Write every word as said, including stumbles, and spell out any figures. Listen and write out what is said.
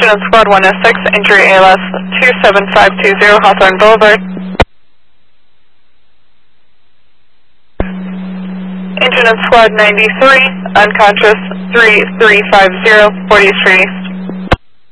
Engine and Squad one oh six, injury A L S two seven five two zero, Hawthorne Boulevard. Engine and Squad ninety-three, unconscious three three five zero, fortieth Street.